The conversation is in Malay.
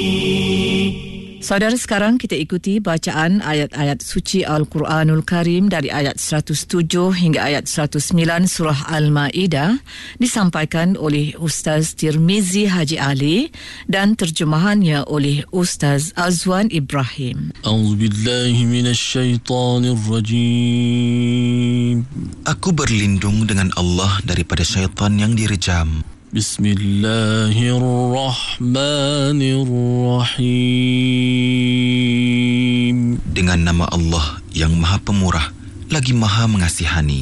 Saudara, sekarang kita ikuti bacaan ayat-ayat suci Al-Quranul Karim dari ayat 107 hingga ayat 109 surah Al-Ma'idah, disampaikan oleh Ustaz Tirmizi Haji Ali dan terjemahannya oleh Ustaz Azwan Ibrahim. A'udzubillahi minasyaitanirrajim. Aku berlindung dengan Allah daripada syaitan yang direjam. Bismillahirrahmanirrahim. Dengan nama Allah yang Maha Pemurah lagi Maha Mengasihani.